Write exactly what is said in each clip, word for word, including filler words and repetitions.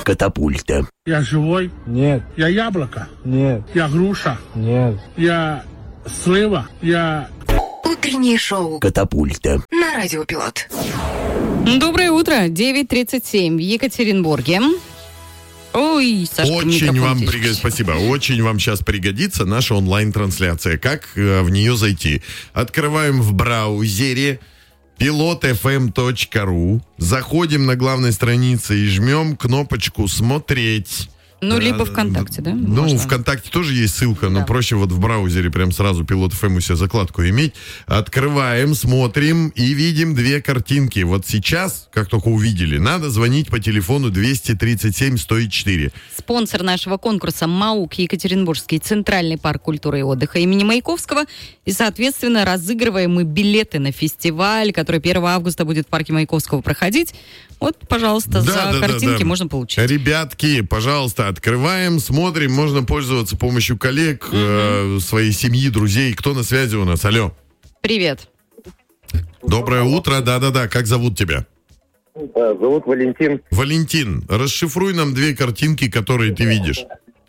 Катапульта. Я живой? Нет. Я яблоко? Нет. Я груша? Нет. Я слива? Я... Утреннее шоу Катапульта. на Радио Пилот. Доброе утро. девять тридцать семь в Екатеринбурге. Ой, Сашка, Очень вам пригодится, спасибо. Очень вам сейчас пригодится наша онлайн-трансляция. Как э, в нее зайти? Открываем в браузере пилот эф эм точка ру, заходим на главной странице и жмем кнопочку «Смотреть». Ну, либо ВКонтакте, да? Ну, Можно. ВКонтакте тоже есть ссылка, но Да. проще вот в браузере прям сразу Пилот эф эм у себя закладку иметь. Открываем, смотрим и видим две картинки. Вот сейчас, как только увидели, надо звонить по телефону двести тридцать семь сто четыре. Спонсор нашего конкурса МАУК Екатеринбургский Центральный парк культуры и отдыха имени Маяковского. И, соответственно, разыгрываем мы билеты на фестиваль, который первого августа будет в парке Маяковского проходить. Вот, пожалуйста, Да, за да, да, картинки да. можно получить. Ребятки, пожалуйста, открываем, смотрим. Можно пользоваться помощью коллег, э, своей семьи, друзей. Кто на связи у нас? Алло. Привет. Доброе утро. Да-да-да. Как зовут тебя? Зовут Валентин. Валентин, расшифруй нам две картинки, которые ты видишь.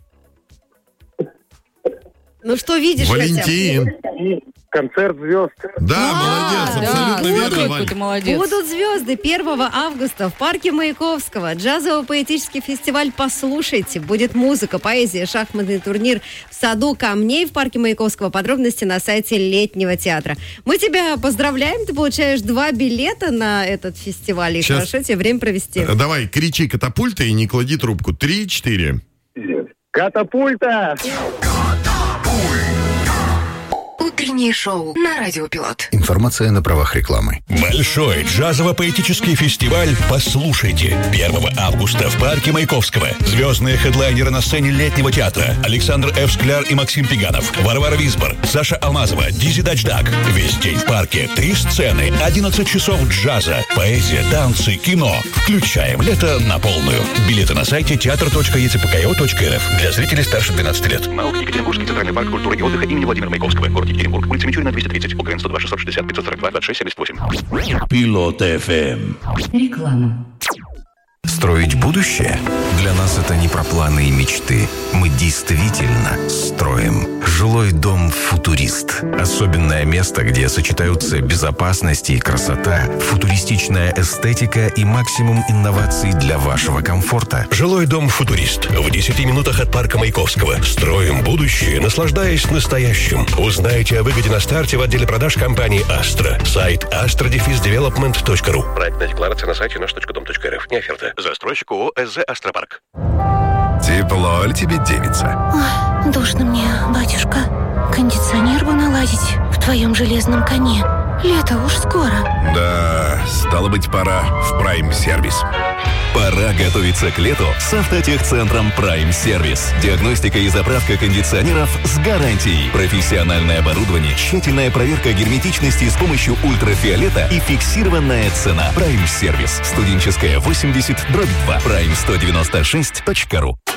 Ну что видишь, Валентин. Концерт звезд. Да, А, молодец, Да, абсолютно смотри, верно, какой Вань. ты молодец. Будут звезды первого августа в парке Маяковского. Джазово-поэтический фестиваль «Послушайте». Будет музыка, поэзия, шахматный турнир в саду камней в парке Маяковского. Подробности на сайте Летнего театра. Мы тебя поздравляем. Ты получаешь два билета на этот фестиваль. И Сейчас. хорошо тебе время провести. Э, Давай, кричи «Катапульта» и не клади трубку. Три-четыре. Катапульта! Утреннее шоу на Радио Пилот. Информация на правах рекламы. Большой джазово-поэтический фестиваль «Послушайте». первого августа в парке Маяковского. Звездные хедлайнеры на сцене Летнего театра. Александр Ф. Скляр и Максим Пиганов. Варвара Висбор, Саша Алмазова, Дизи Дачдак. Весь день в парке. Три сцены, одиннадцать часов джаза. Поэзия, танцы, кино. Включаем лето на полную. Билеты на сайте театр точка е цэ пэ ка о точка эр эф. Для зрителей старше двенадцати лет. МАУК Екатеринбургский Центральный парк культуры и отдыха имени Владимира Маяковского. Город Екатеринбург. Улица Мичурина, двести тридцать. ОГРН сто два шестьсот шестьдесят пятьсот сорок два двадцать шесть семьдесят восемь. Пилот эф эм. Реклама. Строить будущее? Для нас это не про планы и мечты. Мы действительно строим. Жилой дом «Футурист». Особенное место, где сочетаются безопасность и красота, футуристичная эстетика и максимум инноваций для вашего комфорта. Жилой дом «Футурист». В десяти минутах от парка Маяковского. Строим будущее, наслаждаясь настоящим. Узнайте о выгоде на старте в отделе продаж компании «Астра». Сайт астра девелопмент точка ру. Проектная декларация на сайте наш точка дом точка эр эф. Не оферта. Застройщик ООО СЗ «Астропарк». Тепло ли тебе, девица? Ой, душно мне, батюшка. Кондиционер бы наладить в твоем железном коне. Лето уж скоро. Да, стало быть, пора в Прайм-сервис. Пора готовиться к лету с автотехцентром Prime Service. Диагностика и заправка кондиционеров с гарантией. Профессиональное оборудование, тщательная проверка герметичности с помощью ультрафиолета и фиксированная цена. Prime Service. Студенческая восемьдесят дробь два. прайм сто девяносто шесть точка ру.